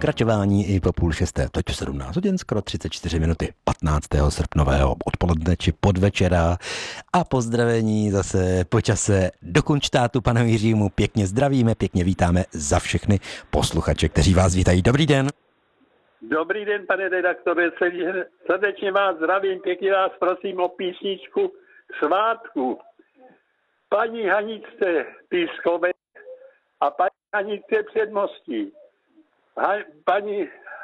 pokračování i po 5:30, teď 17 hodin, skoro 34 minuty 15. srpnového odpoledne či podvečera a pozdravení zase po čase do Kunštátu panu Jiřímu. Pěkně zdravíme, pěkně vítáme za všechny posluchače, kteří vás vítají. Dobrý den. Dobrý den, pane redaktore, srdečně vás zdravím, pěkně vás prosím o písničku svátku. Paní Haničce Pískové a paní Haničce Předmostí. Paní,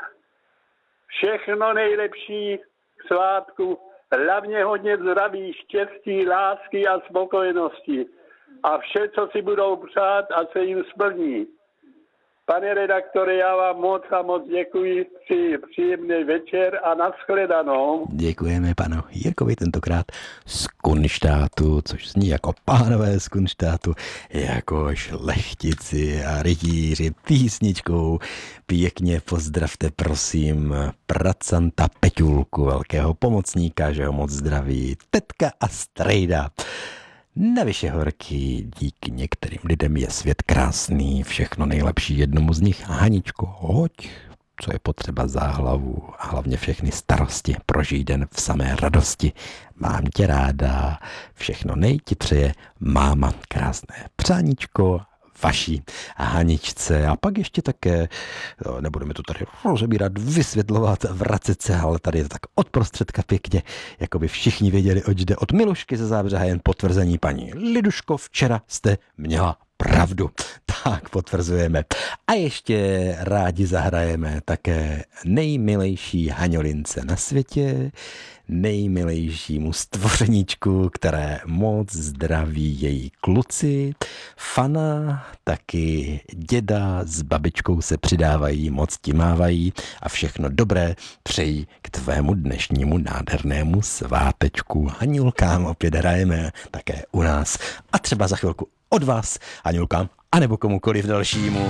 všechno nejlepší k svátku, hlavně hodně zdraví, štěstí, lásky a spokojenosti. A vše, co si budou přát, a se jim splní. Pane redaktore, já vám moc děkuji, příjemný večer a nashledanou. Děkujeme panu Jirkovi tentokrát z Kunštátu, což zní jako pánové z Kunštátu, jako šlechtici a rytíři písničkou. Pěkně pozdravte prosím pracanta Peťulku, velkého pomocníka, že ho moc zdraví tetka a strejda. Na Vyšehorky díky některým lidem je svět krásný, všechno nejlepší jednomu z nich. Haničko, hoď, co je potřeba za hlavu a hlavně všechny starosti, prožij den v samé radosti. Mám tě ráda, všechno ti přeje máma. Krásné přáníčko vaší Haničce. A pak ještě také, nebudeme to tady rozebírat, vysvětlovat, vracet se, ale tady je to tak od prostředka pěkně, jako by všichni věděli, oč jde. Od Milušky ze Zábřeha jen potvrzení paní Liduško, včera jste měla pravdu. Tak potvrzujeme. A ještě rádi zahrajeme také nejmilejší Haňolince na světě, nejmilejšímu stvořeníčku, které moc zdraví její kluci. Fana, taky děda s babičkou se přidávají, moc ti mávají a všechno dobré přejí k tvému dnešnímu nádhernému svátečku. Haňulkám opět hrajeme také u nás a třeba za chvilku od vás, Haňulkám, anebo komukoliv dalšímu.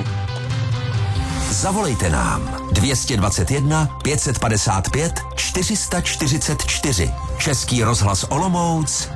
Zavolejte nám 221 555 444. Český rozhlas Olomouc